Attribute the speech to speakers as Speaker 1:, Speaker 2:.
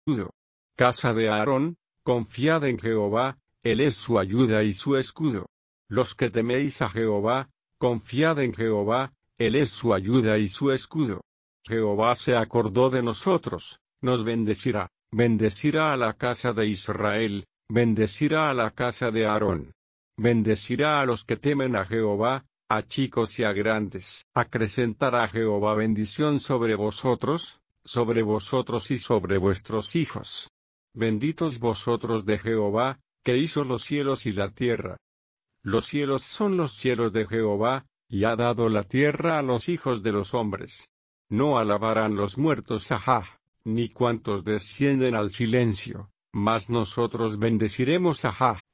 Speaker 1: Casa de Aarón, confiad en Jehová, Él es su ayuda y su escudo. Los que teméis a Jehová, confiad en Jehová, Él es su ayuda y su escudo. Jehová se acordó de nosotros, nos bendecirá, bendecirá a la casa de Israel, bendecirá a la casa de Aarón. Bendecirá a los que temen a Jehová, a chicos y a grandes. Acrecentará Jehová bendición sobre vosotros y sobre vuestros hijos. Benditos vosotros de Jehová, que hizo los cielos y la tierra. Los cielos son los cielos de Jehová, y ha dado la tierra a los hijos de los hombres. No alabarán los muertos a Jah, ni cuantos descienden al silencio, mas nosotros bendeciremos a Jah.